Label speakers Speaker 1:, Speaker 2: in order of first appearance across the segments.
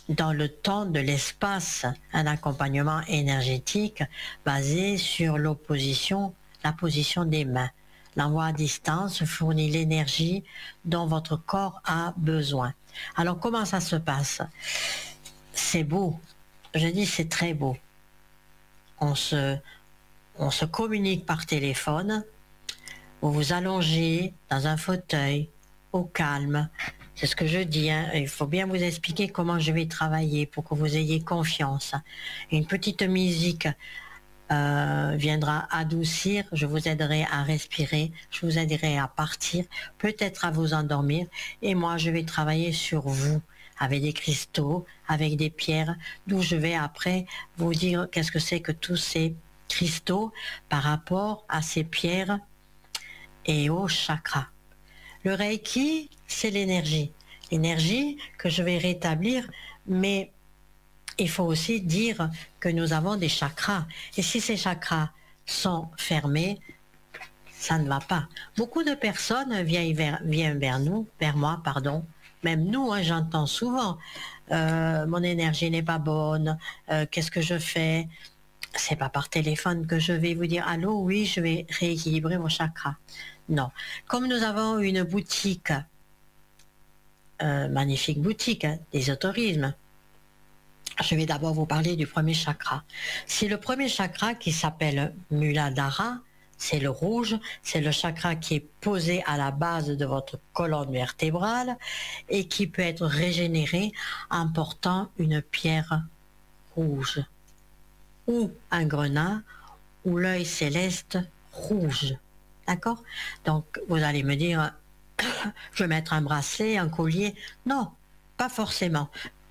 Speaker 1: dans le temps, de l'espace, un accompagnement énergétique basé sur l'opposition, la position des mains. L'envoi à distance fournit l'énergie dont votre corps a besoin. Alors comment ça se passe? C'est beau, je dis c'est très beau. On se communique par téléphone, vous vous allongez dans un fauteuil, au calme. C'est ce que je dis, hein. Il faut bien vous expliquer comment je vais travailler pour que vous ayez confiance. Une petite musique viendra adoucir, je vous aiderai à respirer, je vous aiderai à partir, peut-être à vous endormir, et moi je vais travailler sur vous avec des cristaux, avec des pierres, d'où je vais après vous dire qu'est-ce que c'est que tous ces cristaux par rapport à ces pierres et aux chakras. Le Reiki, c'est l'énergie. L'énergie que je vais rétablir, mais il faut aussi dire que nous avons des chakras. Et si ces chakras sont fermés, ça ne va pas. Beaucoup de personnes viennent vers nous, vers moi, pardon. Même nous, hein, j'entends souvent, mon énergie n'est pas bonne, qu'est-ce que je fais? C'est pas par téléphone que je vais vous dire allô, oui, je vais rééquilibrer vos chakras. Non. Comme nous avons une boutique, magnifique boutique, hein, d'ésotérisme, je vais d'abord vous parler du premier chakra. C'est le premier chakra qui s'appelle Muladhara, c'est le rouge, c'est le chakra qui est posé à la base de votre colonne vertébrale et qui peut être régénéré en portant une pierre rouge ou un grenat ou l'œil céleste rouge. D'accord? Donc vous allez me dire, je vais mettre un bracelet, un collier. Non, pas forcément.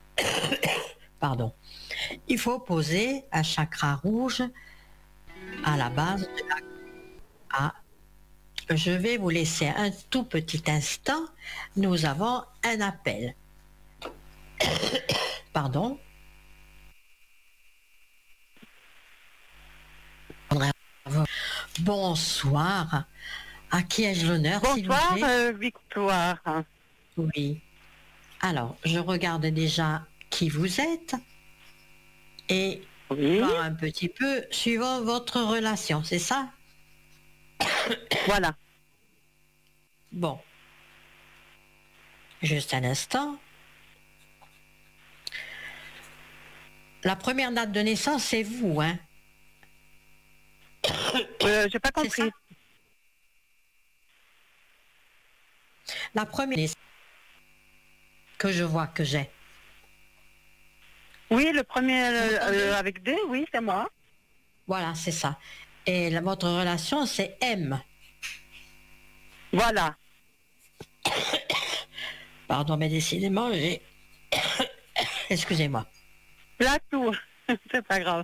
Speaker 1: Pardon. Il faut poser un chakra rouge à la base de la... Ah, je vais vous laisser un tout petit instant. Nous avons un appel. Pardon. Bonsoir. À qui ai-je l'honneur, s'il vous plaît?
Speaker 2: Bonsoir, Victoire.
Speaker 1: Oui. Alors, je regarde déjà qui vous êtes et
Speaker 2: Oui,
Speaker 1: voir un petit peu suivant votre relation, c'est ça?
Speaker 2: voilà.
Speaker 1: Bon. Juste un instant. La première date de naissance, c'est vous, hein?
Speaker 2: J'ai pas
Speaker 1: C'est ça?
Speaker 2: compris.
Speaker 1: La première naissance que je vois que j'ai.
Speaker 2: Oui, le premier
Speaker 1: Vous m'entendez?
Speaker 2: avec D, oui, c'est moi.
Speaker 1: Voilà, c'est ça. Et votre relation, c'est M.
Speaker 2: Voilà.
Speaker 1: Pardon, mais décidément, j'ai... Excusez-moi.
Speaker 2: Là, tout. C'est pas grave.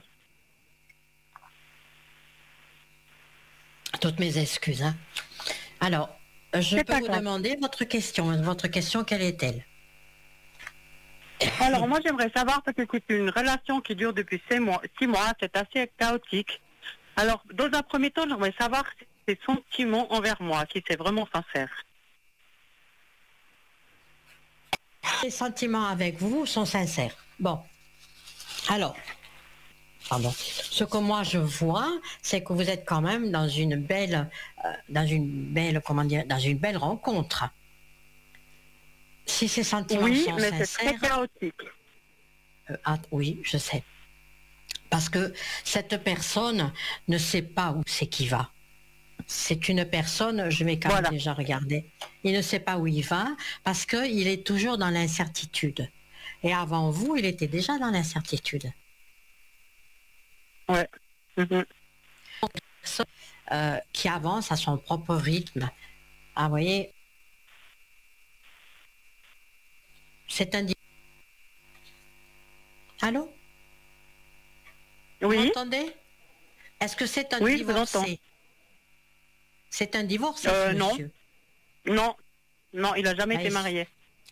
Speaker 1: Toutes mes excuses, hein. Alors, je
Speaker 2: C'est
Speaker 1: peux
Speaker 2: pas
Speaker 1: vous
Speaker 2: grave.
Speaker 1: demander votre question. Votre question, quelle est-elle?
Speaker 2: Alors, moi, j'aimerais savoir, parce que c'est une relation qui dure depuis 6 mois, c'est assez chaotique. Alors, dans un premier temps, j'aimerais savoir ses sentiments envers moi, si c'est vraiment sincère.
Speaker 1: Les sentiments avec vous sont sincères. Bon, alors, pardon. Ce que moi je vois, c'est que vous êtes quand même comment dire, dans une belle rencontre. Si ces sentiments
Speaker 2: Oui,
Speaker 1: sont
Speaker 2: mais c'est très
Speaker 1: sincères,
Speaker 2: chaotique.
Speaker 1: oui, je sais. Parce que cette personne ne sait pas où c'est qu'il va. C'est une personne, je vais quand même
Speaker 2: Voilà.
Speaker 1: déjà regarder, il ne sait pas où il va parce qu'il est toujours dans l'incertitude. Et avant vous, il était déjà dans l'incertitude.
Speaker 2: Ouais. Mhm.
Speaker 1: Qui avance à son propre rythme. Ah, vous voyez, c'est un... Allô? Vous
Speaker 2: Oui,
Speaker 1: m'entendez? Est-ce que c'est un
Speaker 2: oui, je vous entends.
Speaker 1: divorcé? C'est un divorcé, ce
Speaker 2: Non,
Speaker 1: monsieur.
Speaker 2: non, non, il a jamais
Speaker 1: Mais
Speaker 2: été marié.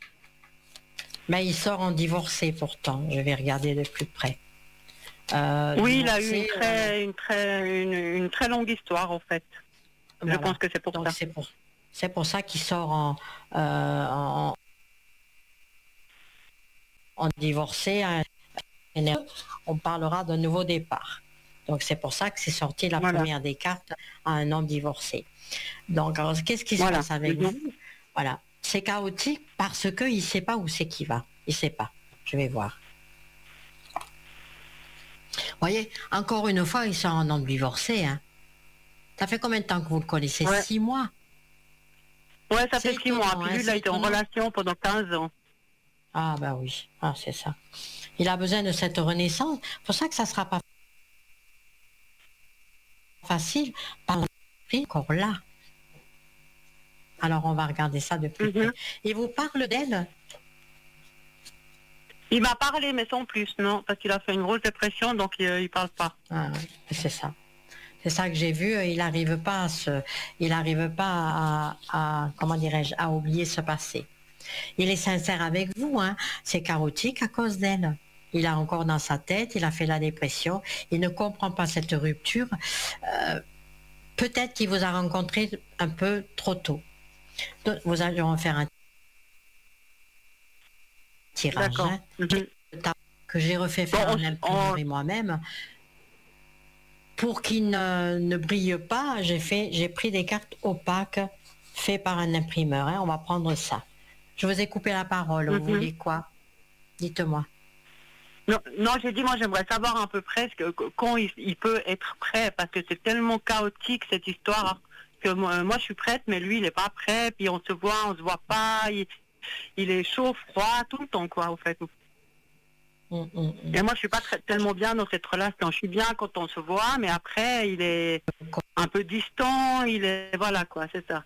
Speaker 1: il sort en divorcé pourtant. Je vais regarder de plus près.
Speaker 2: Oui, il a eu
Speaker 1: Divorcé,
Speaker 2: une très longue histoire, en fait. Je
Speaker 1: voilà.
Speaker 2: pense que c'est pour
Speaker 1: Donc
Speaker 2: ça.
Speaker 1: c'est pour ça qu'il sort en on divorçait, on parlera d'un nouveau départ. Donc c'est pour ça que c'est sorti la première des cartes à un homme divorcé. Donc alors, qu'est-ce qui se passe avec vous? Voilà, c'est chaotique parce qu'il ne sait pas où c'est qu'il va. Il ne sait pas. Je vais voir. Vous voyez, encore une fois, il sort un homme divorcé. Hein. Ça fait combien de temps que vous le connaissez? 6 mois?
Speaker 2: Ouais, ça fait 6 mois. Puis lui, il a été en relation pendant 15 ans.
Speaker 1: Ah ben oui, ah, c'est ça. Il a besoin de cette renaissance. C'est pour ça que ça ne sera pas facile. Par encore là. Alors on va regarder ça de plus près. Il vous parle d'elle?
Speaker 2: Il m'a parlé, mais sans plus, non, parce qu'il a fait une grosse dépression, donc il ne parle pas.
Speaker 1: Ah, c'est ça. C'est ça que j'ai vu. Il n'arrive pas à comment dirais-je, à oublier ce passé. Il est sincère avec vous, hein. C'est chaotique à cause d'elle. Il a encore dans sa tête, il a fait la dépression, il ne comprend pas cette rupture. Peut-être qu'il vous a rencontré un peu trop tôt. Donc, vous allez en faire un tirage, hein, que j'ai refait faire en imprimerie moi-même. Pour qu'il ne brille pas, j'ai pris des cartes opaques faites par un imprimeur. Hein. On va prendre ça. Je vous ai coupé la parole. Vous voulez quoi? Dites-moi.
Speaker 2: Non, j'ai dit, moi j'aimerais savoir à peu près quand il peut être prêt, parce que c'est tellement chaotique cette histoire que moi je suis prête, mais lui il n'est pas prêt, puis on se voit pas, il est chaud, froid, tout le temps quoi, au fait. Et moi je suis pas tellement bien dans cette relation. Je suis bien quand on se voit, mais après il est un peu distant, voilà quoi, c'est ça.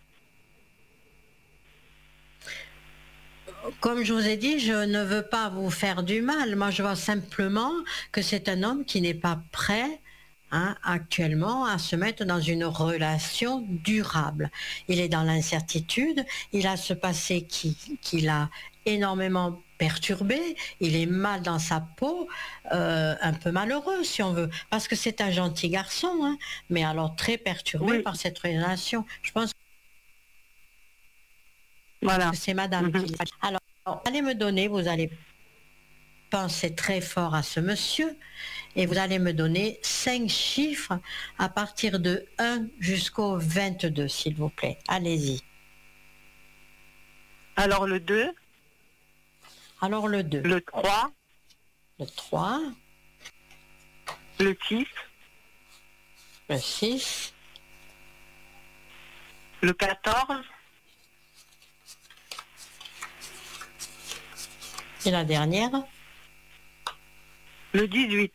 Speaker 1: Comme je vous ai dit, je ne veux pas vous faire du mal. Moi, je vois simplement que c'est un homme qui n'est pas prêt, hein, actuellement, à se mettre dans une relation durable. Il est dans l'incertitude, il a ce passé qui l'a énormément perturbé, il est mal dans sa peau, un peu malheureux si on veut, parce que c'est un gentil garçon, hein, mais alors très perturbé par cette relation. Je pense que c'est madame qui l'a. Alors, vous allez me donner, vous allez penser très fort à ce monsieur, et vous allez me donner 5 chiffres à partir de 1 jusqu'au 22, s'il vous plaît. Allez-y.
Speaker 2: Alors le 2.
Speaker 1: Alors le 2.
Speaker 2: Le 3.
Speaker 1: Le 3.
Speaker 2: Le 6.
Speaker 1: Le 6.
Speaker 2: Le 14.
Speaker 1: Et la dernière?
Speaker 2: Le 18.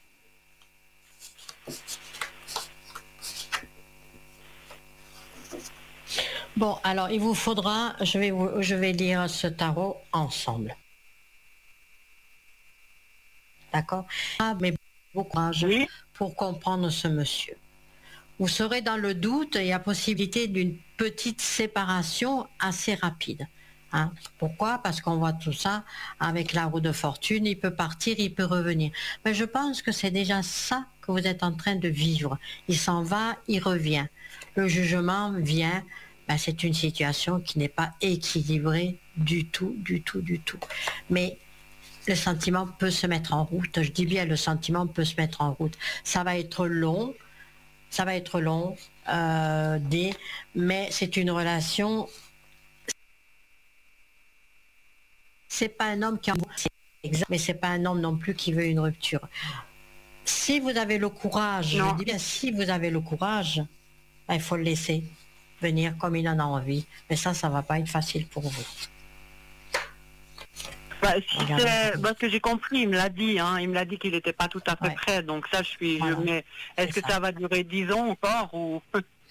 Speaker 1: Bon, alors il vous faudra, je vais lire ce tarot ensemble. D'accord? Ah, mais beaucoup courage pour comprendre ce monsieur. Vous serez dans le doute, il y a possibilité d'une petite séparation assez rapide. Hein. Pourquoi? Parce qu'on voit tout ça avec la roue de fortune, il peut partir, il peut revenir. Mais je pense que c'est déjà ça que vous êtes en train de vivre. Il s'en va, il revient. Le jugement vient, ben c'est une situation qui n'est pas équilibrée du tout, du tout, du tout. Mais le sentiment peut se mettre en route. Je dis bien le sentiment peut se mettre en route. Ça va être long, mais c'est une relation. C'est pas un homme qui mais c'est pas un homme non plus qui veut une rupture. Si vous avez le courage, je dis bien si vous avez le courage, ben, il faut le laisser venir comme il en a envie. Mais ça va pas être facile pour vous.
Speaker 2: Bah, parce que j'ai compris, il me l'a dit, hein, il me l'a dit qu'il n'était pas tout à fait prêt, donc ça mais est-ce que ça va durer 10 ans encore ou...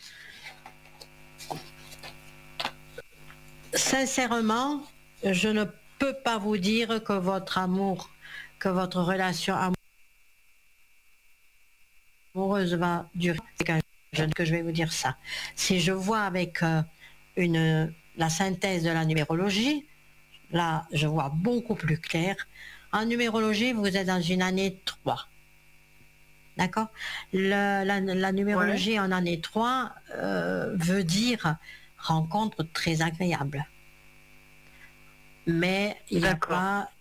Speaker 1: Sincèrement, je ne peux pas vous dire que votre amour, que votre relation amoureuse va durer. Que je vais vous dire ça. Si je vois avec la synthèse de la numérologie, là, je vois beaucoup plus clair. En numérologie, vous êtes dans une année 3. D'accord? La numérologie en année 3 veut dire rencontre très agréable. Mais il n'y a pas